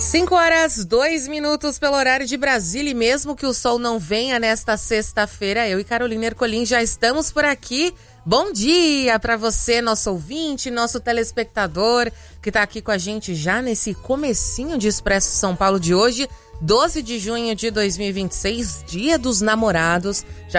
5h02 pelo horário de Brasília, e mesmo que o sol não venha nesta sexta-feira, eu e Carolina Ercolim já estamos por aqui. Bom dia para você, nosso ouvinte, nosso telespectador, que está aqui com a gente já nesse comecinho de Expresso São Paulo de hoje, 12 de junho de 2026, Dia dos Namorados. Já